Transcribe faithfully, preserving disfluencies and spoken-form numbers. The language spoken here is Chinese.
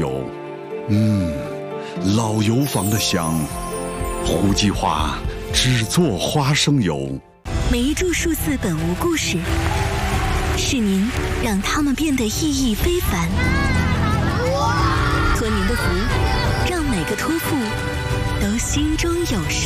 油，嗯，老油坊的香。胡计划只做花生油。 每一株数字本无故事，是您让它们变得意义非凡。托您的福，让每个托付都心中有事。